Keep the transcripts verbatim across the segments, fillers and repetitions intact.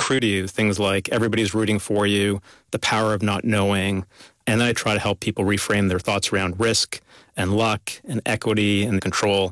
accrue to you, things like everybody's rooting for you, the power of not knowing. And then I try to help people reframe their thoughts around risk and luck and equity and control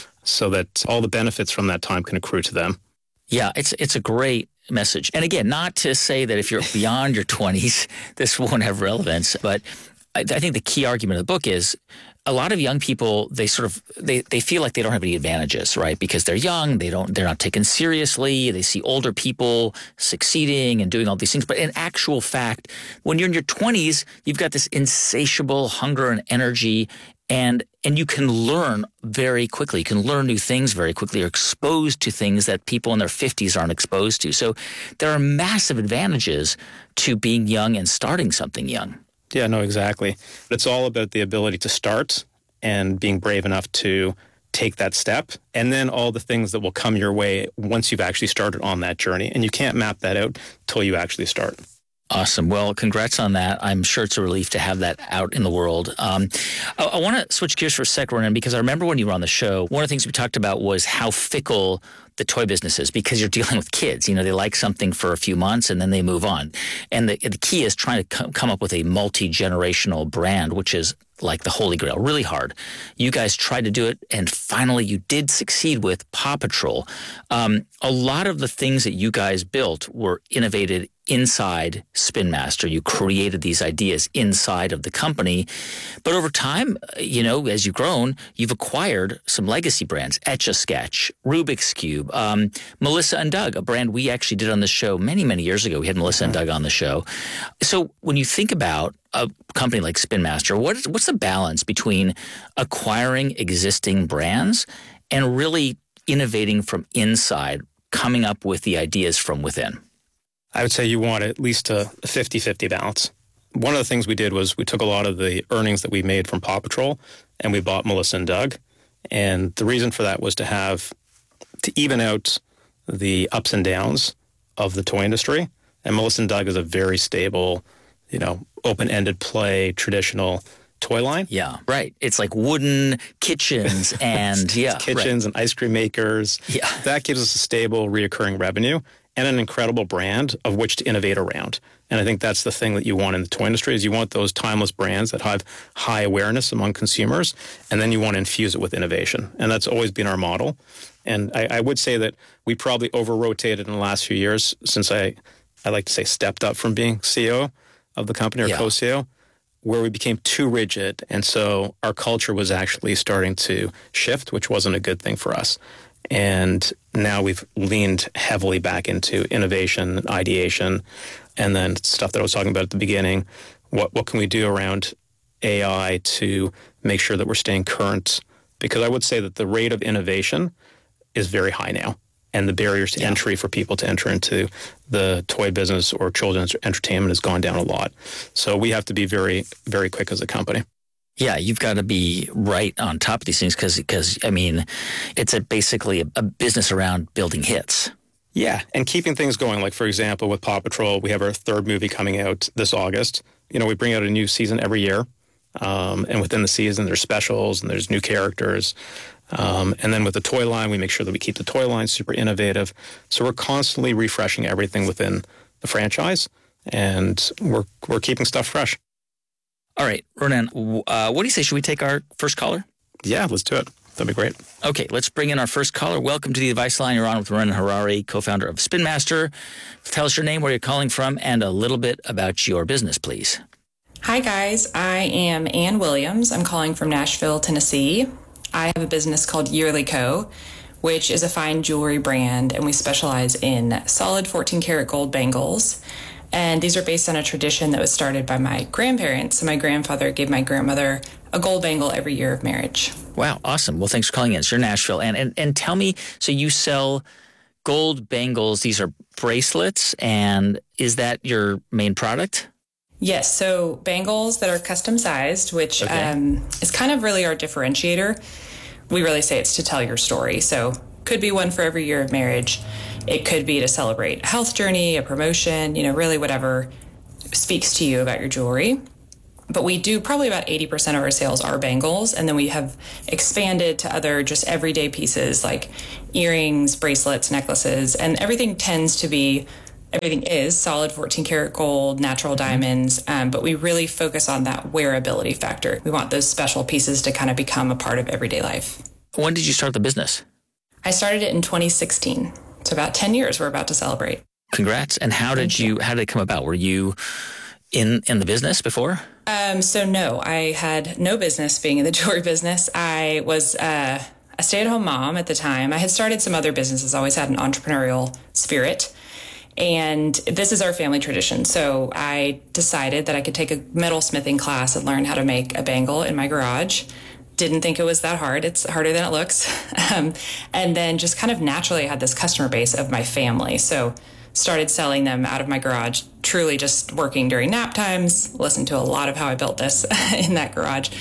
so that all the benefits from that time can accrue to them. Yeah, it's it's a great message. And again, not to say that if you're beyond your twenties, this won't have relevance, but I, I think the key argument of the book is a lot of young people, they sort of, they, they feel like they don't have any advantages, right? Because they're young, they don't, they're not taken seriously. They see older people succeeding and doing all these things. But in actual fact, when you're in your twenties, you've got this insatiable hunger and energy, and and you can learn very quickly. You can learn new things very quickly. You're exposed to things that people in their fifties aren't exposed to. So there are massive advantages to being young and starting something young. Yeah, no, exactly. It's all about the ability to start and being brave enough to take that step, and then all the things that will come your way once you've actually started on that journey. And you can't map that out till you actually start. Awesome. Well, congrats on that. I'm sure it's a relief to have that out in the world. Um, I, I want to switch gears for a second, Ronan, because I remember when you were on the show, one of the things we talked about was how fickle the toy business is, because you're dealing with kids. You know, they like something for a few months and then they move on. And the, the key is trying to come, come up with a multi-generational brand, which is like the holy grail, really hard. You guys tried to do it, and finally you did succeed with Paw Patrol. Um, a lot of the things that you guys built were innovated inside Spin Master. You created these ideas inside of the company. But over time, you know, as you've grown, you've acquired some legacy brands, Etch-a-Sketch, Rubik's Cube, um, Melissa and Doug, a brand we actually did on the show many, many years ago. We had Melissa and Doug on the show. So when you think about a company like Spin Master, what is, what's the balance between acquiring existing brands and really innovating from inside, coming up with the ideas from within? I would say you want at least a fifty-fifty balance. One of the things we did was we took a lot of the earnings that we made from Paw Patrol and we bought Melissa and Doug. And the reason for that was to have, to even out the ups and downs of the toy industry. And Melissa and Doug is a very stable, you know, open-ended play, traditional toy line. Yeah, right. It's like wooden kitchens and yeah, kitchens right. and ice cream makers. Yeah. That gives us a stable, reoccurring revenue and an incredible brand of which to innovate around. And I think that's the thing that you want in the toy industry is you want those timeless brands that have high awareness among consumers, and then you want to infuse it with innovation. And that's always been our model. And I, I would say that we probably over-rotated in the last few years since I, I like to say stepped up from being C E O of the company or yeah. co-C E O, where we became too rigid. And so our culture was actually starting to shift, which wasn't a good thing for us. And now we've leaned heavily back into innovation, ideation, and then stuff that I was talking about at the beginning. What what can we do around A I to make sure that we're staying current? Because I would say that the rate of innovation is very high now, and the barriers to yeah. entry for people to enter into the toy business or children's entertainment has gone down a lot. So we have to be very, very quick as a company. Yeah, you've got to be right on top of these things because, because I mean, it's a basically a, a business around building hits. Yeah, and keeping things going. Like, for example, with Paw Patrol, we have our third movie coming out this August. You know, we bring out a new season every year. Um, and within the season, there's specials and there's new characters. Um, and then with the toy line, we make sure that we keep the toy line super innovative. So we're constantly refreshing everything within the franchise, and we're we're keeping stuff fresh. All right, Ronan, uh, what do you say? Should we take our first caller? Yeah, let's do it. That'd be great. Okay, let's bring in our first caller. Welcome to the Advice Line. You're on with Ronan Harari, co-founder of Spin Master. Tell us your name, where you're calling from, and a little bit about your business, please. Hi, guys. I am Ann Williams. I'm calling from Nashville, Tennessee. I have a business called Yearly Co., which is a fine jewelry brand, and we specialize in solid fourteen karat gold bangles. And these are based on a tradition that was started by my grandparents. So my grandfather gave my grandmother a gold bangle every year of marriage. Wow, awesome. Well, thanks for calling in. So you're Nashville. And, and, and tell me, so you sell gold bangles. These are bracelets. And is that your main product? Yes. So bangles that are custom sized, which okay. um, is kind of really our differentiator. We really say it's to tell your story. So could be one for every year of marriage. It could be to celebrate a health journey, a promotion, you know, really whatever speaks to you about your jewelry. But we do probably about eighty percent of our sales are bangles. And then we have expanded to other just everyday pieces like earrings, bracelets, necklaces, and everything tends to be everything is solid fourteen karat gold, natural diamonds, um, but we really focus on that wearability factor. We want those special pieces to kind of become a part of everyday life. When did you start the business? I started it in twenty sixteen. So about ten years we're about to celebrate. Congrats. And how did you, how did it come about? Were you in, in the business before? Um, so no, I had no business being in the jewelry business. I was uh, a stay-at-home mom at the time. I had started some other businesses, always had an entrepreneurial spirit. And this is our family tradition. So I decided that I could take a metalsmithing class and learn how to make a bangle in my garage. Didn't think it was that hard. It's harder than it looks. Um, and then just kind of naturally had this customer base of my family. So started selling them out of my garage, truly just working during nap times, listened to a lot of how I built this in that garage,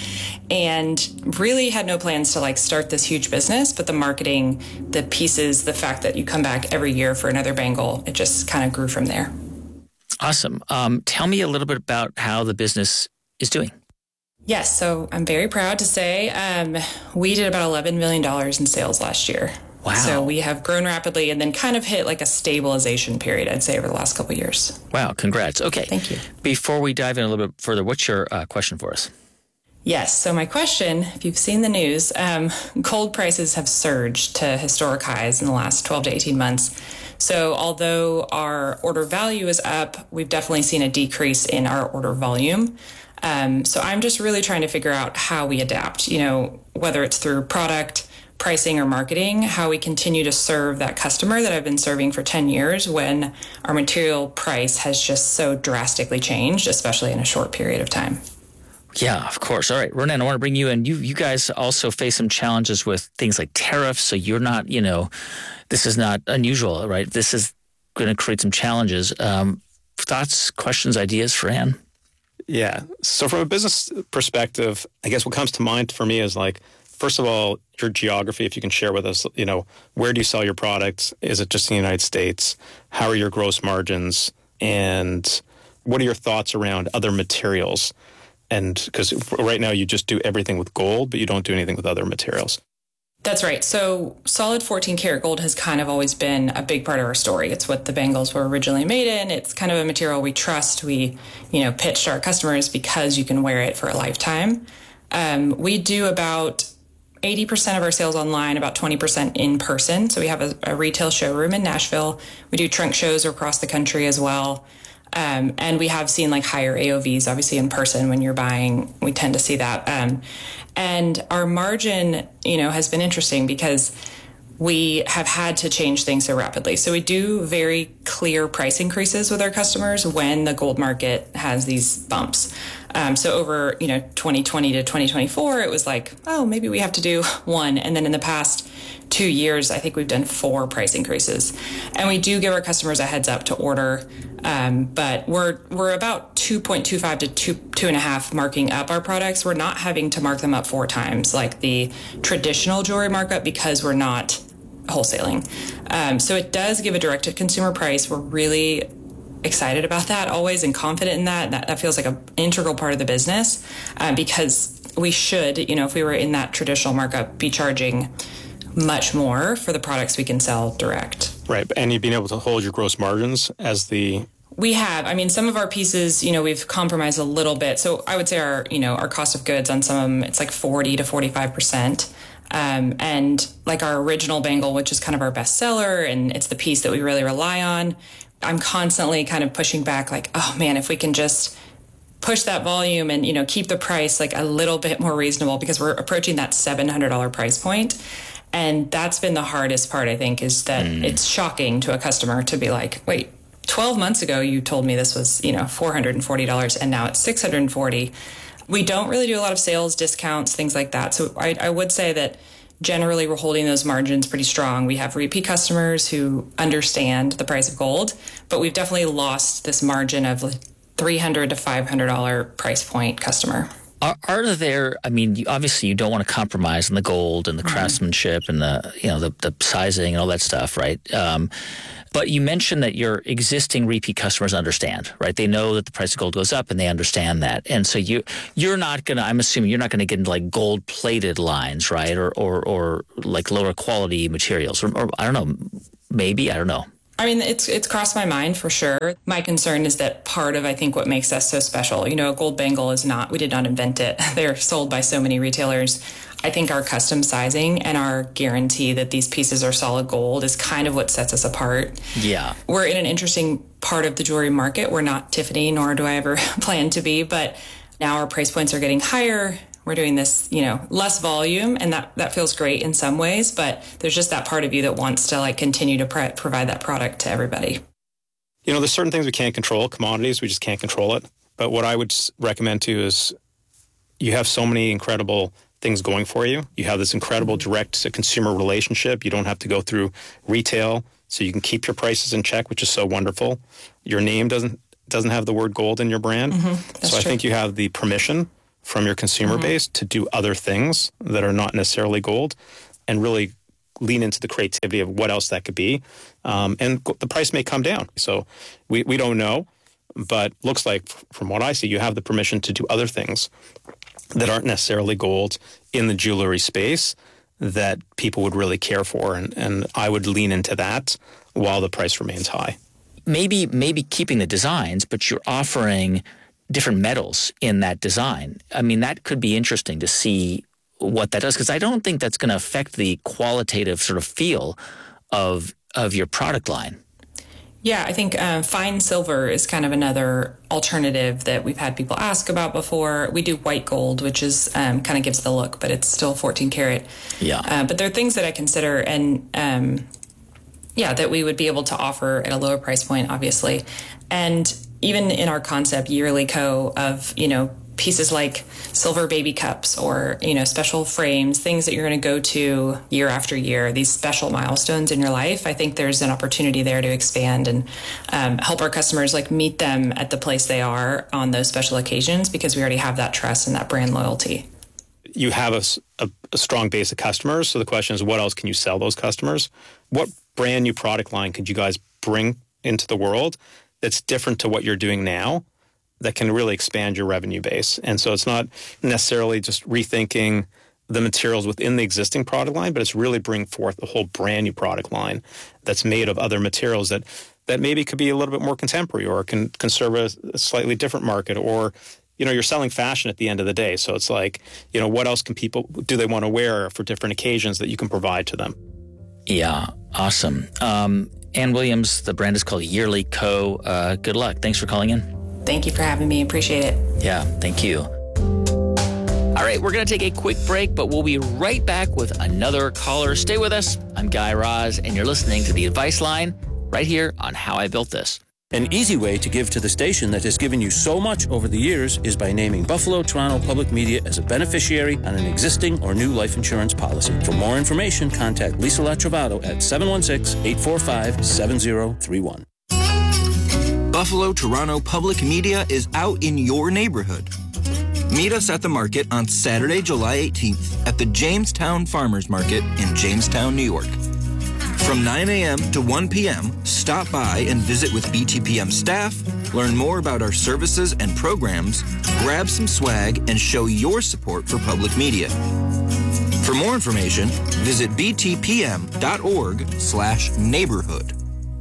and really had no plans to like start this huge business. But the marketing, the pieces, the fact that you come back every year for another bangle, it just kind of grew from there. Awesome. Um, tell me a little bit about how the business is doing. Yes, so I'm very proud to say um, we did about eleven million dollars in sales last year. Wow. So we have grown rapidly and then kind of hit like a stabilization period, I'd say, over the last couple of years. Wow, congrats. Okay. Thank you. Before we dive in a little bit further, what's your uh, question for us? Yes. So my question, if you've seen the news, um, gold prices have surged to historic highs in the last twelve to eighteen months. So although our order value is up, we've definitely seen a decrease in our order volume. Um, so I'm just really trying to figure out how we adapt, you know, whether it's through product, pricing, or marketing, how we continue to serve that customer that I've been serving for ten years when our material price has just so drastically changed, especially in a short period of time. Yeah, of course. All right, Ronan, I want to bring you in. You you guys also face some challenges with things like tariffs. So you're not, you know, this is not unusual, right? This is going to create some challenges. Um, thoughts, questions, ideas for Ann? Yeah. So from a business perspective, I guess what comes to mind for me is like, first of all, your geography, if you can share with us, you know, where do you sell your products? Is it just in the United States? How are your gross margins? And what are your thoughts around other materials? And because right now you just do everything with gold, but you don't do anything with other materials. That's right. So solid fourteen karat gold has kind of always been a big part of our story. It's what the bangles were originally made in. It's kind of a material we trust. We, you know, pitch to our customers because you can wear it for a lifetime. Um, we do about eighty percent of our sales online, about twenty percent in person. So we have a, a retail showroom in Nashville. We do trunk shows across the country as well. Um, and we have seen like higher A O Vs, obviously in person when you're buying, we tend to see that. Um, and our margin, you know, has been interesting because we have had to change things so rapidly. So we do very clear price increases with our customers when the gold market has these bumps. Um, so over, you know, twenty twenty to twenty twenty-four, it was like, oh, maybe we have to do one. And then in the past two years, I think we've done four price increases. And we do give our customers a heads up to order. Um, but we're we're about two point two five to two, two and a half marking up our products. We're not having to mark them up four times like the traditional jewelry markup because we're not wholesaling. Um, so it does give a direct-to-consumer price. We're really excited about that always and confident in that. That, that feels like an integral part of the business uh, because we should, you know, if we were in that traditional markup, be charging much more for the products we can sell direct. Right. And you've been able to hold your gross margins as the... We have. I mean, some of our pieces, you know, we've compromised a little bit. So I would say our, you know, our cost of goods on some of them, it's like forty to forty-five percent. Um, and like our original bangle, which is kind of our best seller, and it's the piece that we really rely on. I'm constantly kind of pushing back like, oh man, if we can just push that volume and, you know, keep the price like a little bit more reasonable because we're approaching that seven hundred dollars price point. And that's been the hardest part, I think, is that mm. it's shocking to a customer to be like, wait, twelve months ago, you told me this was, you know, four hundred forty dollars and now it's six hundred forty dollars. We don't really do a lot of sales discounts, things like that. So I, I would say that generally we're holding those margins pretty strong. We have repeat customers who understand the price of gold, but we've definitely lost this margin of three hundred dollars to five hundred dollars price point customer. Are, are there, I mean, you, obviously you don't want to compromise on the gold and the mm-hmm. craftsmanship and the, you know, the, the sizing and all that stuff, right? Um, but you mentioned that your existing repeat customers understand, right? They know that the price of gold goes up and they understand that. And so you, you're not going to, I'm assuming you're not going to get into like gold plated lines, right? Or, or, or like lower quality materials or, or I don't know, maybe, I don't know. I mean, it's it's crossed my mind for sure. My concern is that part of, I think, what makes us so special, you know, a gold bangle is not, we did not invent it. They're sold by so many retailers. I think our custom sizing and our guarantee that these pieces are solid gold is kind of what sets us apart. Yeah. We're in an interesting part of the jewelry market. We're not Tiffany, nor do I ever plan to be, but now our price points are getting higher. We're doing this, you know, less volume, and that, that feels great in some ways, but there's just that part of you that wants to like continue to pre- provide that product to everybody. You know, there's certain things we can't control, commodities, we just can't control it. But what I would recommend to you is you have so many incredible things going for you. You have this incredible direct-to-consumer relationship. You don't have to go through retail, so you can keep your prices in check, which is so wonderful. Your name doesn't doesn't have the word gold in your brand. Mm-hmm. So I true. think you have the permission from your consumer mm-hmm. base to do other things that are not necessarily gold and really lean into the creativity of what else that could be. Um, and the price may come down. So we, we don't know, but looks like from what I see, you have the permission to do other things that aren't necessarily gold in the jewelry space that people would really care for. And, and I would lean into that while the price remains high. Maybe, maybe keeping the designs, but you're offering different metals in that design. I mean, that could be interesting to see what that does, because I don't think that's going to affect the qualitative sort of feel of of your product line. Yeah, I think uh, fine silver is kind of another alternative that we've had people ask about before. We do white gold, which is um, kind of gives the look, but it's still fourteen karat. Yeah. Uh, but there are things that I consider, and um, yeah, that we would be able to offer at a lower price point, obviously. And even in our concept, Yearly Co. of, you know, pieces like silver baby cups or, you know, special frames, things that you're going to go to year after year, these special milestones in your life. I think there's an opportunity there to expand and um, help our customers like meet them at the place they are on those special occasions, because we already have that trust and that brand loyalty. You have a, a, a strong base of customers. So the question is, what else can you sell those customers? What brand new product line could you guys bring into the world that's different to what you're doing now that can really expand your revenue base? And so it's not necessarily just rethinking the materials within the existing product line, but it's really bringing forth a whole brand new product line that's made of other materials that, that maybe could be a little bit more contemporary or can, can serve a, a slightly different market. Or, you know, you're selling fashion at the end of the day. So it's like, you know, what else can people, do they want to wear for different occasions that you can provide to them? Yeah, awesome. Um, Ann Williams, the brand is called Yearly Co. Uh, good luck. Thanks for calling in. Thank you for having me. Appreciate it. Yeah, thank you. All right, we're going to take a quick break, but we'll be right back with another caller. Stay with us. I'm Guy Raz, and you're listening to The Advice Line right here on How I Built This. An easy way to give to the station that has given you so much over the years is by naming Buffalo Toronto Public Media as a beneficiary on an existing or new life insurance policy. For more information, contact Lisa Latrovato at seven one six, eight four five, seven zero three one. Buffalo Toronto Public Media is out in your neighborhood. Meet us at the market on Saturday, July eighteenth at the Jamestown Farmers Market in Jamestown, New York. From nine a.m. to one p.m., stop by and visit with B T P M staff, learn more about our services and programs, grab some swag, and show your support for public media. For more information, visit btpm.org slash neighborhood.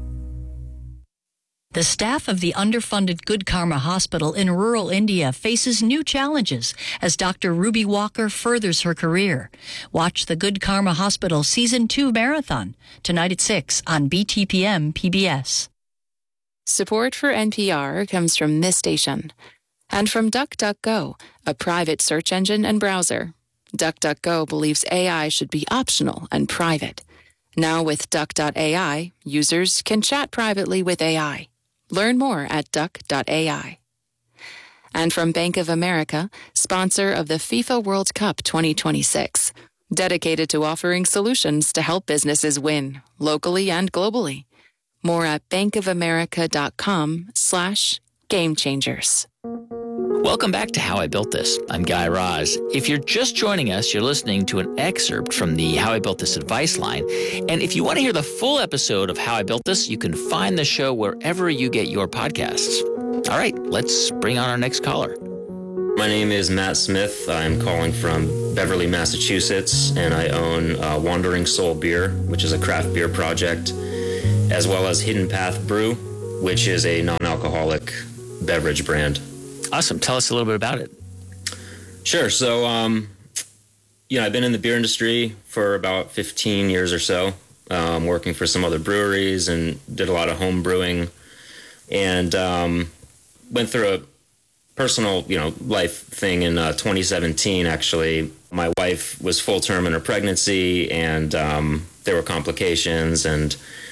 The staff of the underfunded Good Karma Hospital in rural India faces new challenges as Doctor Ruby Walker furthers her career. Watch the Good Karma Hospital Season two Marathon tonight at six on B T P M P B S. Support for N P R comes from this station and from DuckDuckGo, a private search engine and browser. DuckDuckGo believes A I should be optional and private. Now with Duck dot A I, users can chat privately with A I. Learn more at duck dot A I. And from Bank of America, sponsor of the FIFA World Cup twenty twenty-six, dedicated to offering solutions to help businesses win, locally and globally. More at bankofamerica.com slash game changers. Welcome back to How I Built This. I'm Guy Raz. If you're just joining us, you're listening to an excerpt from the How I Built This advice line. And if you want to hear the full episode of How I Built This, you can find the show wherever you get your podcasts. All right, let's bring on our next caller. My name is Matt Smith. I'm calling from Beverly, Massachusetts, and I own uh, Wandering Soul Beer, which is a craft beer project. as well as Hidden Path Brew, which is a non-alcoholic beverage brand. Awesome. Tell us a little bit about it. Sure. So, um, you know, I've been in the beer industry for about fifteen years or so, um, working for some other breweries and did a lot of home brewing, and um, went through a personal, you know, life thing in uh, twenty seventeen, actually. My wife was full-term in her pregnancy, and um, there were complications, and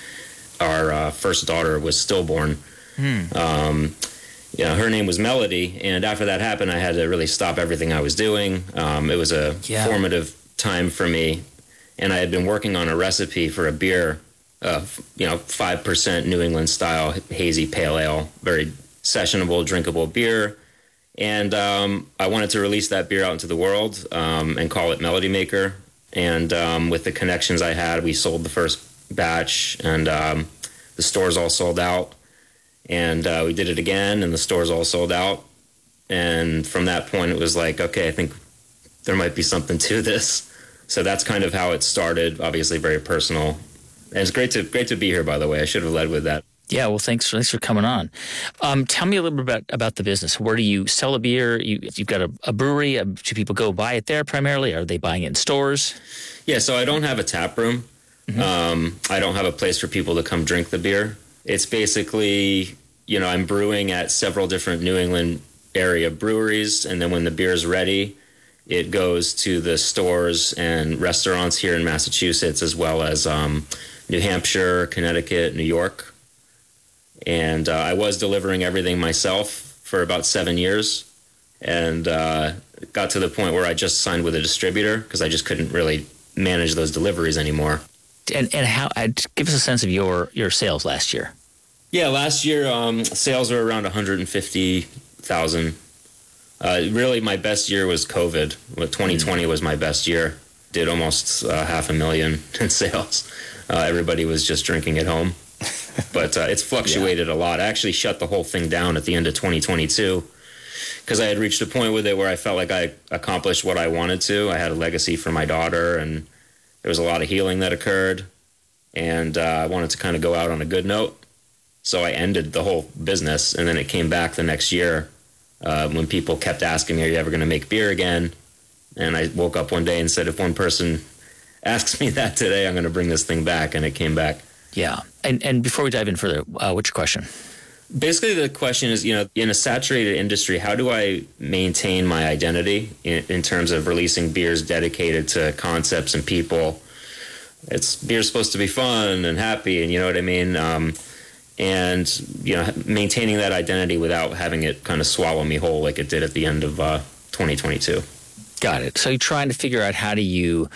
our uh, first daughter was stillborn. Hmm. Um, you know, her name was Melody, and after that happened, I had to really stop everything I was doing. Um, it was a yeah. formative time for me, and I had been working on a recipe for a beer, uh, you know, five percent New England style hazy pale ale, very sessionable, drinkable beer. And um, I wanted to release that beer out into the world um, and call it Melody Maker. And um, with the connections I had, we sold the first batch, and um, the stores all sold out. And uh, we did it again, and the stores all sold out. And from that point, it was like, okay, I think there might be something to this. So that's kind of how it started. Obviously, very personal. And it's great to great to be here, by the way. I should have led with that. Yeah, well, thanks, thanks for coming on. Um, tell me a little bit about, about the business. Where do you sell a beer? You, you've got a, a brewery. Do people go buy it there primarily? Are they buying it in stores? Yeah, so I don't have a tap room. Mm-hmm. Um, I don't have a place for people to come drink the beer. It's basically, you know, I'm brewing at several different New England area breweries, and then when the beer is ready, it goes to the stores and restaurants here in Massachusetts, as well as um, New Hampshire, Connecticut, New York. And uh, I was delivering everything myself for about seven years, and uh, got to the point where I just signed with a distributor because I just couldn't really manage those deliveries anymore. And and how? I'd give us a sense of your your sales last year. Yeah, last year um, sales were around one hundred fifty thousand. Uh, really, my best year was COVID. twenty twenty mm-hmm. was my best year. Did almost uh, half a million in sales. Uh, everybody was just drinking at home. But uh, it's fluctuated yeah. a lot. I actually shut the whole thing down at the end of twenty twenty-two because I had reached a point with it where I felt like I accomplished what I wanted to. I had a legacy for my daughter, and there was a lot of healing that occurred, and uh, I wanted to kind of go out on a good note. So I ended the whole business, and then it came back the next year uh, when people kept asking me, are you ever going to make beer again? And I woke up one day and said, if one person asks me that today, I'm going to bring this thing back, and it came back. Yeah. And and before we dive in further, uh, what's your question? Basically, the question is, you know, in a saturated industry, how do I maintain my identity in, in terms of releasing beers dedicated to concepts and people? It's beer's supposed to be fun and happy, and you know what I mean? Um, and, you know, maintaining that identity without having it kind of swallow me whole like it did at the end of uh, twenty twenty-two. Got it. So you're trying to figure out how do you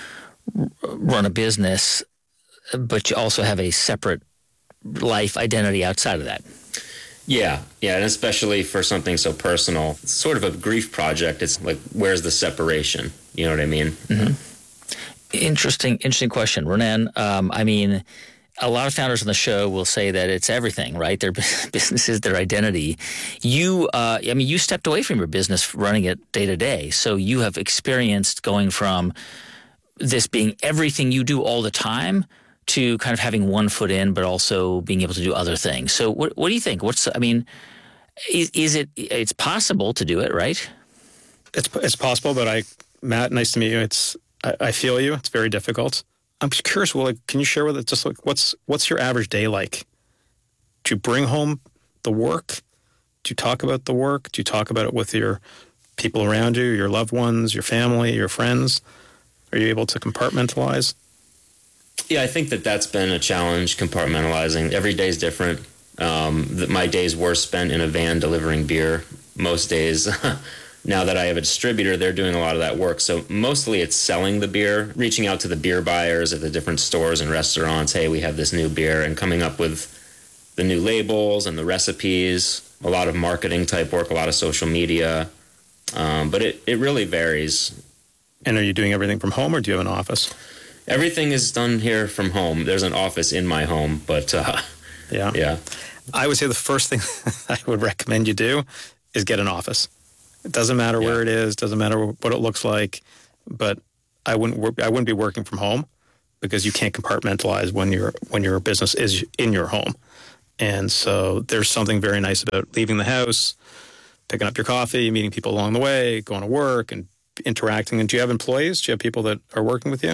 run a business, but you also have a separate life identity outside of that. Yeah, yeah, and especially for something so personal. It's sort of a grief project. It's like, where's the separation? You know what I mean? Mm-hmm. Interesting, interesting question. Ronan, um, I mean, a lot of founders on the show will say that it's everything, right? Their business is their identity. You, uh, I mean, you stepped away from your business running it day to day. So you have experienced going from this being everything you do all the time to kind of having one foot in, but also being able to do other things. So what what do you think? What's, I mean, is, is it, it's possible to do it, right? It's it's possible, but I, Matt, nice to meet you. It's, I, I feel you. It's very difficult. I'm just curious, well, like, can you share with us just like, what's, what's your average day like? Do you bring home the work? Do you talk about the work? Do you talk about it with your people around you, your loved ones, your family, your friends? Are you able to compartmentalize? Yeah, I think that that's been a challenge, compartmentalizing. Every day is different. Um, the, my days were spent in a van delivering beer. Most days, now that I have a distributor, they're doing a lot of that work. So mostly it's selling the beer, reaching out to the beer buyers at the different stores and restaurants. Hey, we have this new beer, and coming up with the new labels and the recipes, a lot of marketing type work, a lot of social media. Um, but it, it really varies. And are you doing everything from home, or do you have an office? Everything is done here from home. There's an office in my home, but uh, yeah, yeah. I would say the first thing I would recommend you do is get an office. It doesn't matter yeah. where it is, doesn't matter what it looks like, but I wouldn't work, I wouldn't be working from home. because you can't compartmentalize when your when your business is in your home. And so there's something very nice about leaving the house, picking up your coffee, meeting people along the way, going to work, and interacting. And do you have employees? Do you have people that are working with you?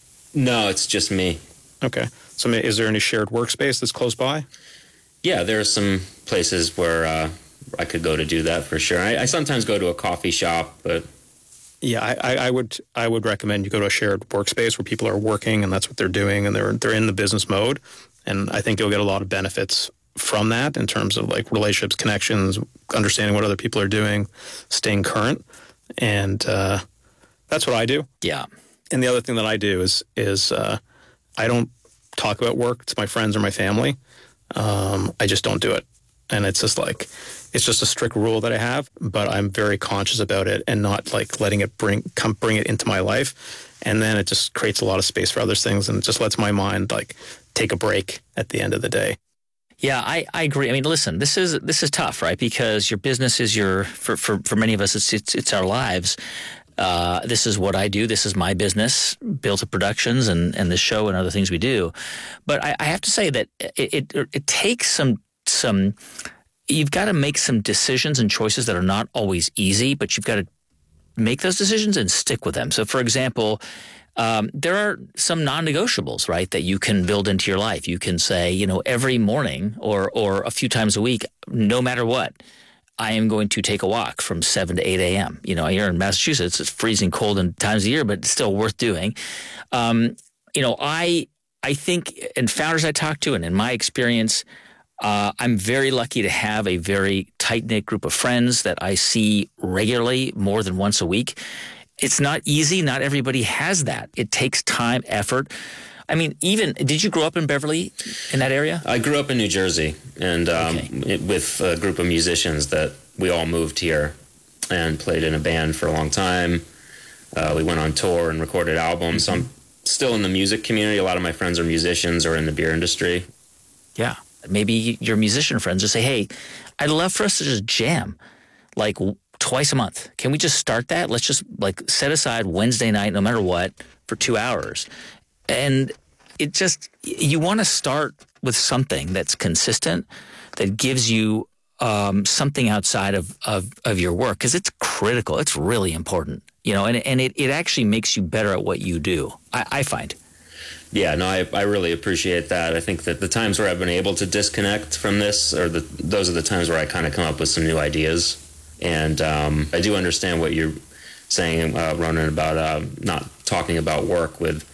No, it's just me. Okay. So is there any shared workspace that's close by? Yeah, there are some places where uh, I could go to do that for sure. I, I sometimes go to a coffee shop, but... Yeah, I, I would I would recommend you go to a shared workspace where people are working and that's what they're doing and they're they're in the business mode. And I think you'll get a lot of benefits from that in terms of like relationships, connections, understanding what other people are doing, staying current. And uh, that's what I do. Yeah. And the other thing that I do is is uh, I don't talk about work to my friends or my family. Um, I just don't do it. And it's just like, it's just a strict rule that I have, but I'm very conscious about it and not like letting it bring, come bring it into my life. And then it just creates a lot of space for other things and it just lets my mind like take a break at the end of the day. Yeah, I, I agree. I mean, listen, this is this is tough, right? Because your business is your, for, for, for many of us, it's, it's, it's our lives. Uh, this is what I do. This is my business, Built Up Productions and, and the show and other things we do. But I, I have to say that it, it, it takes some, some, you've got to make some decisions and choices that are not always easy, but you've got to make those decisions and stick with them. So, for example, um, there are some non-negotiables, right, that you can build into your life. You can say, you know, every morning or or a few times a week, no matter what, I am going to take a walk from seven to eight a.m. You know, here in Massachusetts, it's freezing cold in times of the year, but it's still worth doing. Um, you know, I I think, and founders I talk to, and in my experience, Uh, I'm very lucky to have a very tight-knit group of friends that I see regularly, more than once a week. It's not easy. Not everybody has that. It takes time, effort. I mean, even, did you grow up in Beverly, in that area? I grew up in New Jersey, and um, okay. it, with a group of musicians that we all moved here and played in a band for a long time. Uh, we went on tour and recorded albums. Mm-hmm. So I'm still in the music community. A lot of my friends are musicians or in the beer industry. Yeah. Maybe your musician friends just say, hey, I'd love for us to just jam like twice a month. Can we just start that? Let's just like set aside Wednesday night, no matter what, for two hours. And it just, you want to start with something that's consistent, that gives you um, something outside of, of, of your work, because it's critical. It's really important, you know, and, and it, it actually makes you better at what you do, I, I find. Yeah, no, I, I really appreciate that. I think that the times where I've been able to disconnect from this, or the, those are the times where I kind of come up with some new ideas. And um, I do understand what you're saying, uh, Ronan, about uh, not talking about work with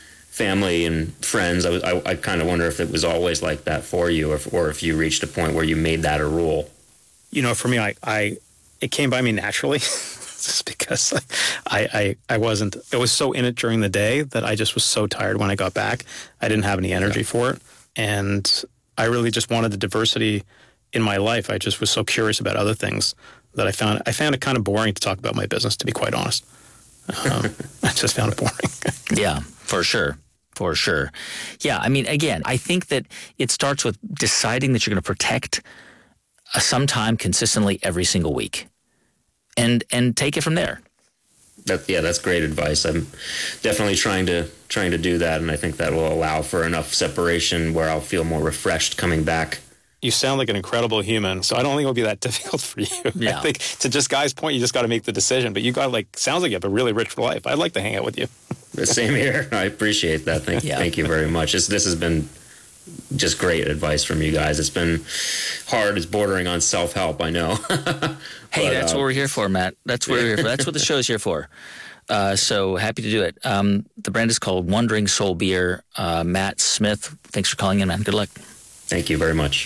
family and friends. I, I, I kind of wonder if it was always like that for you, or if, or if you reached a point where you made that a rule. You know, for me, I, I it came by me naturally. Just because I, I, I wasn't, it was so in it during the day that I just was so tired when I got back. I didn't have any energy yeah. for it. And I really just wanted the diversity in my life. I just was so curious about other things that I found, I found it kind of boring to talk about my business, to be quite honest. Um, I just found it boring. Yeah, for sure. For sure. Yeah. I mean, again, I think that it starts with deciding that you're going to protect uh, some time consistently every single week. And and take it from there. That, yeah, that's great advice. I'm definitely trying to trying to do that, and I think that will allow for enough separation where I'll feel more refreshed coming back. You sound like an incredible human, so I don't think it'll be that difficult for you. Yeah. I think, to just Guy's point, you just got to make the decision. But you got like sounds like you have a really rich life. I'd like to hang out with you. The same here. I appreciate that. Thank, yeah. thank you very much. It's, this has been just great advice from you guys. It's been hard. It's bordering on self-help, I know. Hey, but, that's uh, what we're here for, Matt. That's what we're here for. That's what the show's here for. Uh, so happy to do it. Um, the brand is called Wandering Soul Beer. Uh, Matt Smith, thanks for calling in, man. Good luck. Thank you very much.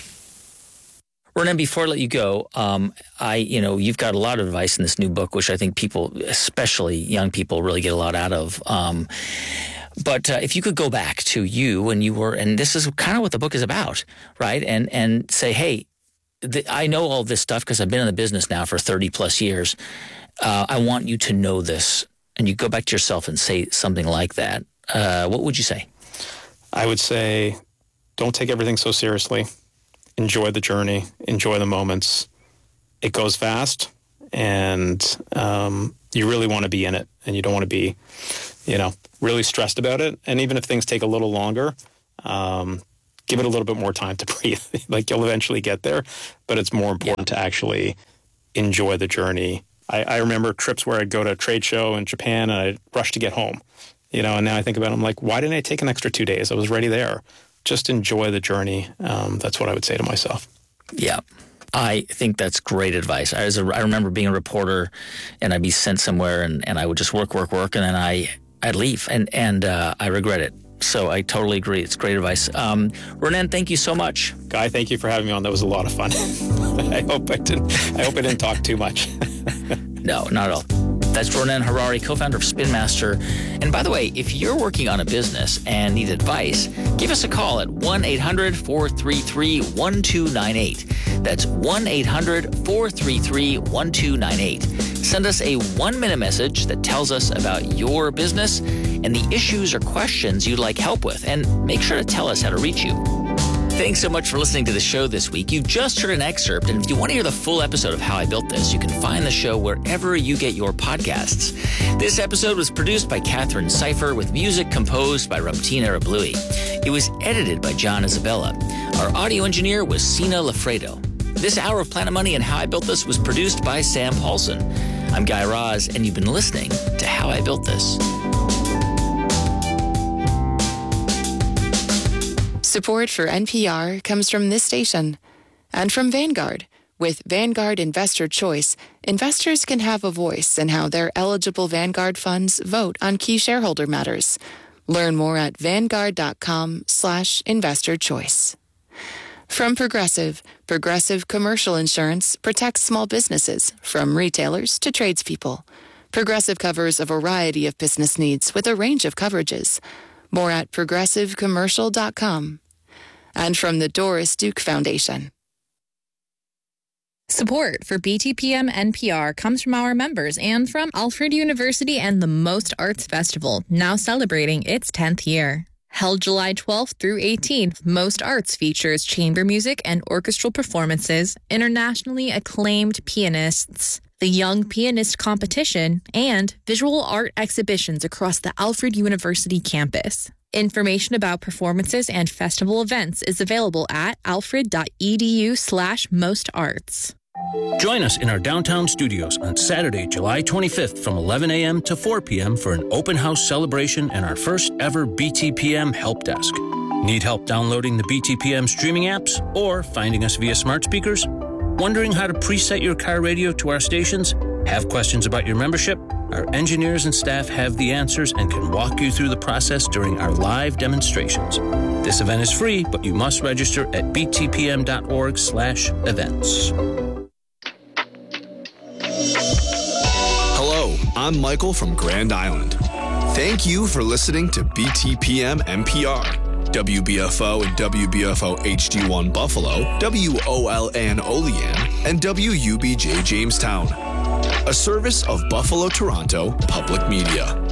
Ronan, before I let you go, um, I, you know, you've got a lot of advice in this new book, which I think people, especially young people, really get a lot out of. Um, but uh, if you could go back to you when you were, and this is kind of what the book is about, right? And and say, hey, I know all this stuff because I've been in the business now for thirty plus years. Uh, I want you to know this. And you go back to yourself and say something like that. Uh, what would you say? I would say, don't take everything so seriously. Enjoy the journey. Enjoy the moments. It goes fast. And um, you really want to be in it, and you don't want to be, you know, really stressed about it. And even if things take a little longer, um, give it a little bit more time to breathe. Like, you'll eventually get there, but it's more important yeah. to actually enjoy the journey. I, I remember trips where I'd go to a trade show in Japan and I'd rush to get home, you know, and now I think about it, I'm like, why didn't I take an extra two days? I was already there. Just enjoy the journey. Um, that's what I would say to myself. Yeah. I think that's great advice. I, was a, I remember being a reporter, and I'd be sent somewhere, and, and I would just work, work, work, and then I, I'd leave, and, and uh, I regret it. So I totally agree. It's great advice. Um, Ronnen, thank you so much. Guy, thank you for having me on. That was a lot of fun. I hope I didn't. I hope I didn't talk too much. No, not at all. That's Ronnen Harary, co-founder of Spin Master. And by the way, if you're working on a business and need advice, give us a call at one eight hundred, four three three, one two nine eight. That's one eight hundred, four three three, one two nine eight. Send us a one-minute message that tells us about your business and the issues or questions you'd like help with, and make sure to tell us how to reach you. Thanks so much for listening to the show this week. You just heard an excerpt, and if you want to hear the full episode of How I Built This, you can find the show wherever you get your podcasts. This episode was produced by Catherine Cipher with music composed by Ramtin Arablouei. It was edited by John Isabella. Our audio engineer was Sina Lafredo. This hour of Planet Money and How I Built This was produced by Sam Paulson. I'm Guy Raz, and you've been listening to How I Built This. Support for N P R comes from this station and from Vanguard. With Vanguard Investor Choice, investors can have a voice in how their eligible Vanguard funds vote on key shareholder matters. Learn more at vanguard.com slash investor choice. From Progressive, Progressive Commercial Insurance protects small businesses, from retailers to tradespeople. Progressive covers a variety of business needs with a range of coverages. More at progressive commercial dot com. And from the Doris Duke Foundation. Support for B T P M N P R comes from our members and from Alfred University and the Most Arts Festival, now celebrating its tenth year. Held July twelfth through eighteenth, Most Arts features chamber music and orchestral performances, internationally acclaimed pianists, the Young Pianist Competition, and visual art exhibitions across the Alfred University campus. Information about performances and festival events is available at alfred.edu slash mostarts. Join us in our downtown studios on Saturday, July twenty-fifth from eleven a.m. to four p.m. for an open house celebration and our first ever B T P M help desk. Need help downloading the B T P M streaming apps or finding us via smart speakers? Wondering how to preset your car radio to our stations? Have questions about your membership? Our engineers and staff have the answers and can walk you through the process during our live demonstrations. This event is free, but you must register at btpm.org slash events. Hello, I'm Michael from Grand Island. Thank you for listening to B T P M N P R. W B F O and W B F O H D one Buffalo, W O L N Olean, and W U B J Jamestown. A service of Buffalo Toronto Public Media.